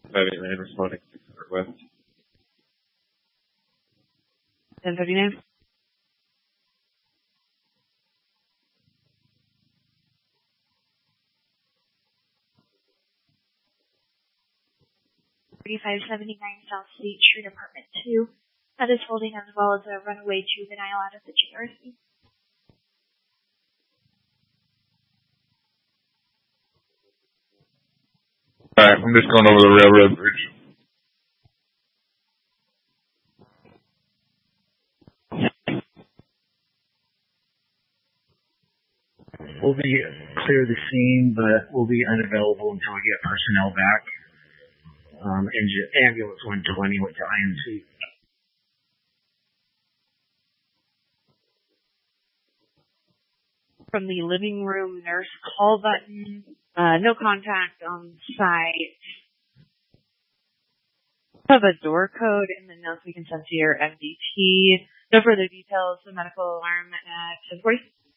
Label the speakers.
Speaker 1: 589 responding 600 West.
Speaker 2: 1039.
Speaker 3: South State Street, Apartment 2. That is holding as well as a runaway juvenile out of the JRC.
Speaker 1: Alright, I'm just going over the railroad bridge.
Speaker 4: We'll be clear the scene, but we'll be unavailable until we get personnel back. Ambulance 120 went to IMC.
Speaker 2: From the living room nurse call button, no contact on site. Have a door code in the notes we can send to your MDT. No further details. The medical alarm at 10:40.